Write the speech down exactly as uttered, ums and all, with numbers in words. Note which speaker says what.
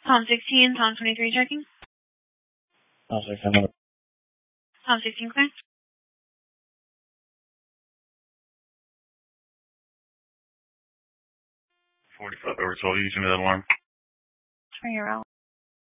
Speaker 1: Tom sixteen, Tom twenty-three checking.
Speaker 2: Tom sixteen.
Speaker 1: Tom sixteen clear.
Speaker 2: forty-five over twelve, you give me that alarm.
Speaker 1: For your route.